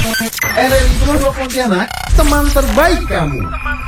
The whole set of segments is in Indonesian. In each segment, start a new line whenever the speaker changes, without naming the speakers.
RRI Pro Pontianak, teman terbaik kamu.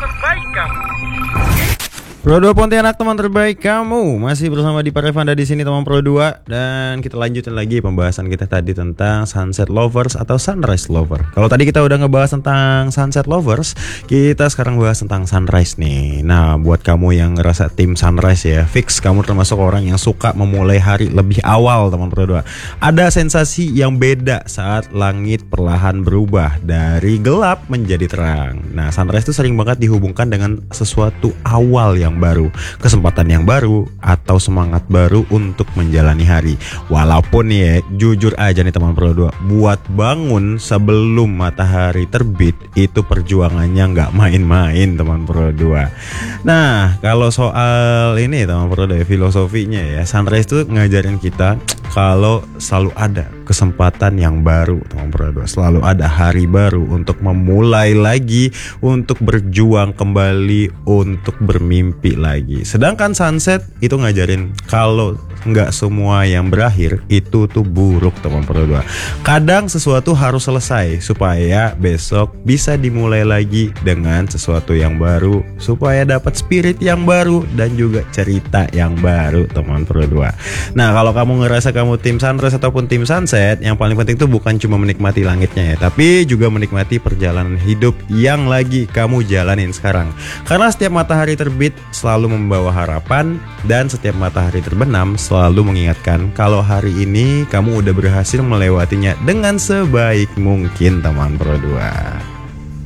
Pro 2 Pontianak, teman terbaik kamu. Masih bersama di Parevanda di sini, teman Pro 2. Dan kita lanjutin lagi pembahasan kita tadi tentang sunset lovers atau sunrise lover. Kalau tadi kita udah ngebahas tentang sunset lovers, kita sekarang bahas tentang sunrise nih. Nah, buat kamu yang ngerasa tim sunrise ya, fix kamu termasuk orang yang suka memulai hari lebih awal, teman Pro 2. Ada sensasi yang beda saat langit perlahan berubah dari gelap menjadi terang. Nah, sunrise itu sering banget dihubungkan dengan sesuatu awal yang baru, kesempatan yang baru, atau semangat baru untuk menjalani hari. Walaupun ya, jujur aja nih teman Pro 2, buat bangun sebelum matahari terbit itu perjuangannya nggak main-main, teman Pro 2. Nah, kalau soal ini teman Pro 2, filosofinya ya, sunrise itu ngajarin kita kalau selalu ada kesempatan yang baru, teman Pro 2. Selalu ada hari baru untuk memulai lagi, untuk berjuang kembali, untuk bermimpi lagi. Sedangkan sunset itu ngajarin kalau nggak semua yang berakhir itu tuh buruk, teman Pro 2. Kadang sesuatu harus selesai supaya besok bisa dimulai lagi dengan sesuatu yang baru, supaya dapat spirit yang baru dan juga cerita yang baru, teman Pro 2. Nah, kalau kamu ngerasa kamu tim sunrise ataupun tim sunset, yang paling penting tuh bukan cuma menikmati langitnya ya, tapi juga menikmati perjalanan hidup yang lagi kamu jalanin sekarang. Karena setiap matahari terbit selalu membawa harapan, dan setiap matahari terbenam selalu mengingatkan kalau hari ini kamu udah berhasil melewatinya dengan sebaik mungkin, teman Pro 2.